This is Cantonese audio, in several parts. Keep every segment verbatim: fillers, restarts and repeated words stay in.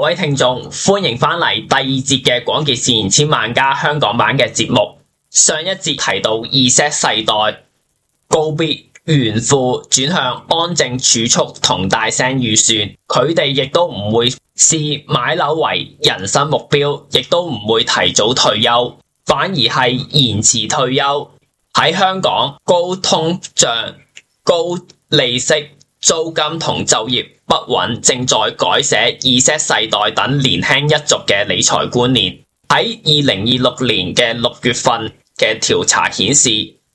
位聽眾，歡迎翻嚟第二節嘅廣傑自然千萬家香港版嘅節目。上一節提到 Z 世代告別炫富，轉向安靜儲蓄同大聲預算，佢哋亦都唔會視買樓為人生目標，亦都唔會提早退休，反而係延遲退休。喺香港，高通脹、高利息、租金同就業不穩正在改寫 Z 世代等年輕一族嘅理財觀念。喺二零二六年嘅六月份嘅調查顯示，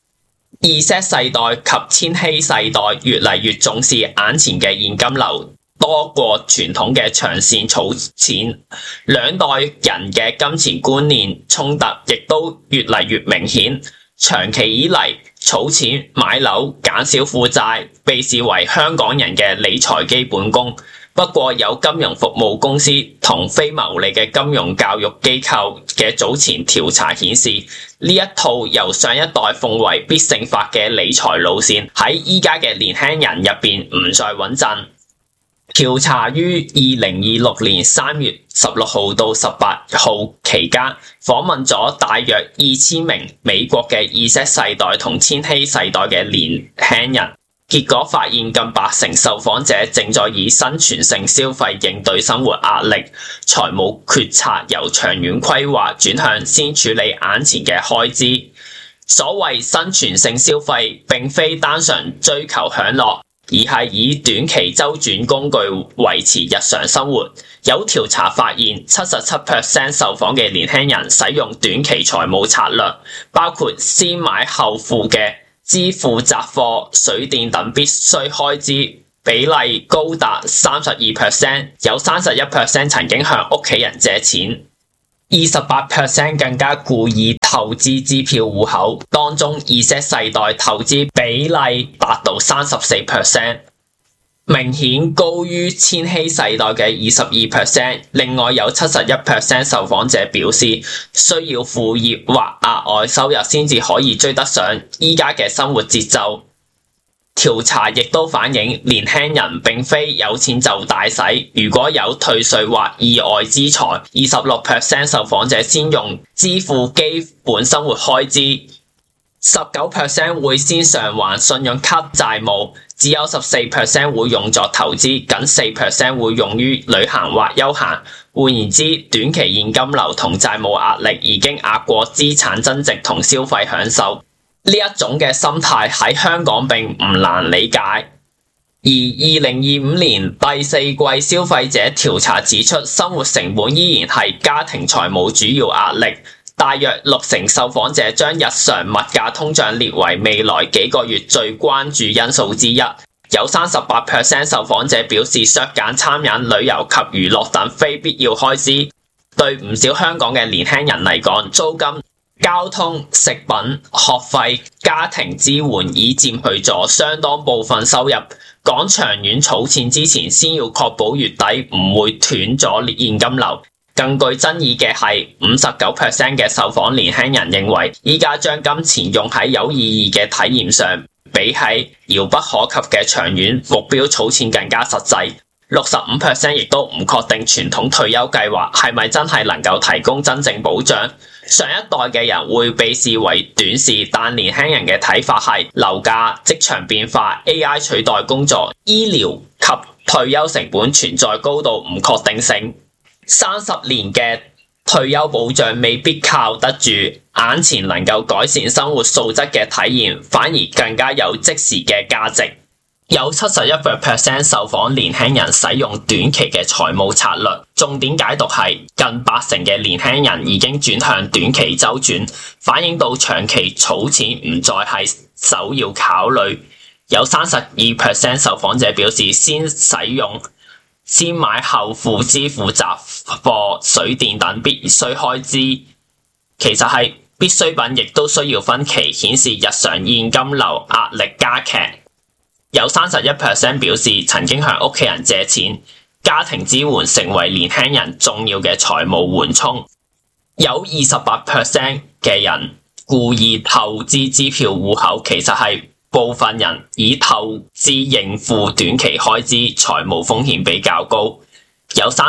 Z 世代及千禧世代越嚟越重視眼前嘅現金流，多過傳統嘅長線儲錢。兩代人嘅金錢觀念衝突亦都越嚟越明顯。長期以嚟，儲錢買樓減少負債被視為香港人嘅理財基本功。不過有金融服務公司同非牟利嘅金融教育機構嘅早前調查顯示，呢一套由上一代奉為必勝法嘅理財路線喺依家嘅年輕人入邊唔再穩陣。調查於二零二六年三月十六號到十八號期間，訪問咗大約二千名美國嘅 Z 世代同千禧世代嘅年輕人，結果發現近八成受訪者正在以生存性消費應對生活壓力，財務決策由長遠規劃轉向先處理眼前嘅開支。所謂生存性消費並非單純追求享樂，而係以短期周轉工具維持日常生活。有調查發現，七十七 percent 受訪嘅年輕人使用短期財務策略，包括先買後付嘅支付雜貨、水電等必須開支，比例高達三十二 percent， 有三十一 percent 曾經向屋企人借錢。二十八 percent 更加故意透支支票戶口，當中 Z 世代透支比例達到三十四 percent， 明顯高於千禧世代嘅二十二 percent。另外有七十一 percent 受訪者表示需要副業或額外收入先至可以追得上依家嘅生活節奏。調查亦都反映年輕人並非有錢就大使，如果有退稅或意外之財，二十六 percent 受訪者先用支付基本生活開支，十九 percent 會先償還信用卡債務，只有十四 percent 會用作投資，僅四 percent 會用於旅行或休閒。換言之，短期現金流同債務壓力已經壓過資產增值同消費享受。呢一種嘅心態喺香港並唔難理解。而二零二五年第四季消費者調查指出，生活成本依然係家庭財務主要壓力，大約六成受訪者將日常物價通脹列為未來幾個月最關注因素之一。有三十八 percent 受訪者表示削減餐飲、旅遊及娛樂等非必要開支。對唔少香港嘅年輕人嚟講，租金、交通、食品、學費、家庭支援已佔去咗相當部分收入。講長遠儲錢之前，先要確保月底唔會斷咗現金流。更具爭議嘅係，五十九 percent 嘅受訪年輕人認為，依家將金錢用喺有意義嘅體驗上，比喺遙不可及嘅長遠目標儲錢更加實際。六十五 percent 亦都唔確定傳統退休計劃係咪真係能夠提供真正保障。上一代嘅人會被視為短視，但年輕人嘅睇法係樓價、職場變化、A I 取代工作、醫療及退休成本存在高度唔確定性。三十年嘅退休保障未必靠得住眼前能夠改善生活素質嘅體驗，反而更加有即時嘅價值。有七十一 percent 受訪年輕人使用短期嘅財務策略，重點解讀係近八成嘅年輕人已經轉向短期周轉，反映到長期儲錢唔再係首要考慮。有三十二 percent 受訪者表示先使用先買後付支付雜貨、水電等必須開支，其實係必需品亦都需要分期，顯示日常現金流壓力加劇。有三十一 percent 表示曾經向屋企人借錢，家庭支援成為年輕人重要嘅財務緩衝。有二十八 percent 嘅人故意透支支票戶口，其實係部分人以透支應付短期開支，財務風險比較高。有三十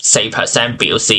四 percent 表示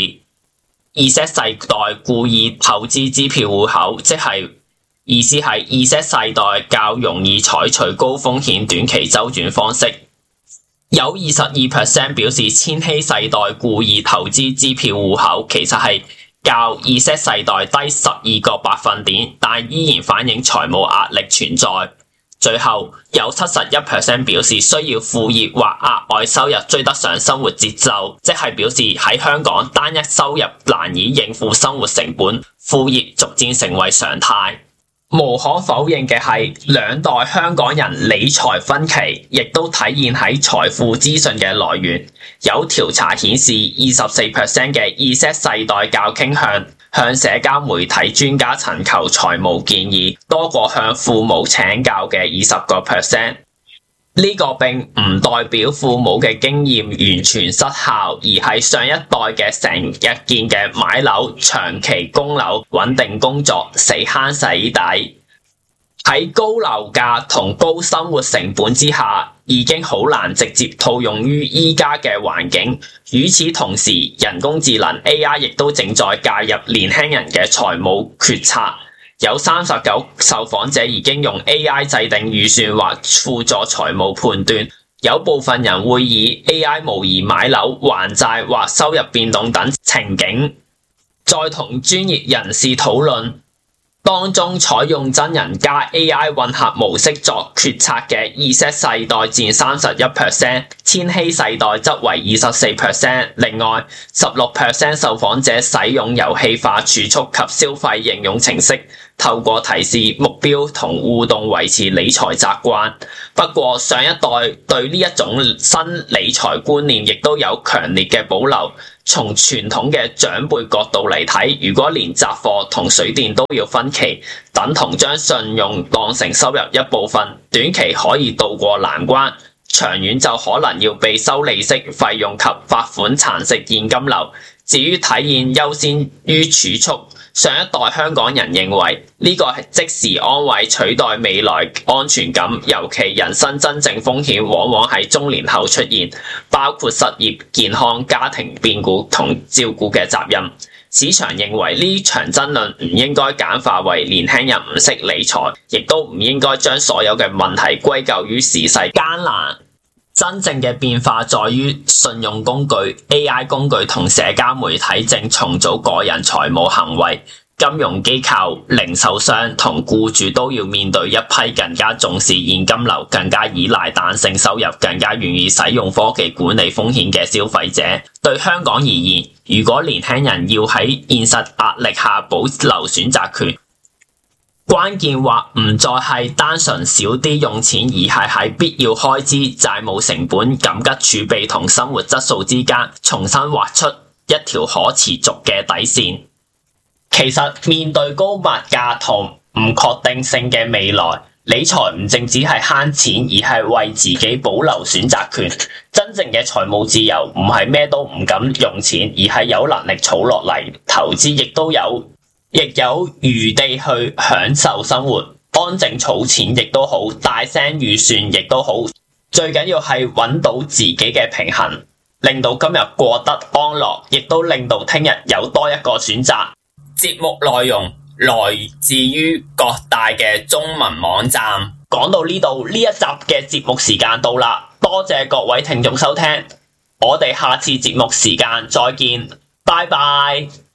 Z 世代故意投資支票戶口，即係意思係 Z 世代較容易採取高風險短期周轉方式。有二十二 percent 表示千禧世代故意投資支票戶口，其實係較 Z 世代低十二個百分點，但依然反映財務壓力存在。最後有七十一 percent 表示需要副業或額外收入追得上生活節奏，即係表示喺香港單一收入難以應付生活成本，副業逐漸成為常態。無可否認嘅係，兩代香港人理財分歧，亦都體現喺財富資訊嘅來源。有調查顯示，二十四 percent 嘅 Z 世代較傾向向社交媒體專家尋求財務建議，多過向父母請教嘅二十個 percent。呢個並唔代表父母嘅經驗完全失效，而係上一代嘅成日見嘅買樓、長期供樓、穩定工作、死慳死抵。喺高樓價同高生活成本之下，已經好難直接套用於依家嘅環境。與此同時，人工智能 A I 亦都正在介入年輕人嘅財務決策。有三十九受訪者已經用 A I 制定預算或輔助財務判斷，有部分人會以 A I 模擬買樓、還債或收入變動等情景，再同專業人士討論。當中採用真人加 A I 混合模式作決策嘅 Z 世代佔三十一 percent， 千禧世代則為二十四 percent。另外，十六 percent 受訪者使用遊戲化儲蓄及消費應用程式，透過提示目標同互動維持理財習慣。不過，上一代對呢一種新理財觀念亦都有強烈嘅保留。從傳統嘅長輩角度嚟睇，如果連雜貨同水電都要分期，等同將信用當成收入一部分，短期可以渡過難關，長遠就可能要被收利息費用及罰款蠶食現金流。至於體現優先於儲蓄，上一代香港人認為呢個係即時安慰取代未來安全感，尤其人生真正風險往往喺中年後出現，包括失業、健康、家庭變故同照顧嘅責任。市場認為呢場爭論唔應該簡化為年輕人唔識理財，亦都唔應該將所有嘅問題歸咎於時勢艱難。真正嘅變化在於信用工具、A I 工具同社交媒體正重組個人財務行為，金融機構、零售商同僱主都要面對一批更加重視現金流、更加依賴彈性收入、更加願意使用科技管理風險嘅消費者。對香港而言，如果年輕人要喺現實壓力下保留選擇權，關鍵或唔再係單純少啲用錢，而係喺必要開支、債務成本、緊急儲備同生活質素之間重新劃出一條可持續嘅底線。其實面對高物價同唔確定性嘅未來，理財唔淨止係慳錢，而係為自己保留選擇權。真正嘅財務自由唔係咩都唔敢用錢，而係有能力儲落嚟投資，亦都有亦有餘地去享受生活。安靜儲錢亦都好，大聲預算亦都好，最緊要係揾到自己嘅平衡，令到今日過得安樂，亦都令到聽日有多一個選擇。節目內容來自於各大嘅中文網站。講到呢度，呢一集嘅節目時間到啦，多謝各位聽眾收聽，我哋下次節目時間再見，拜拜。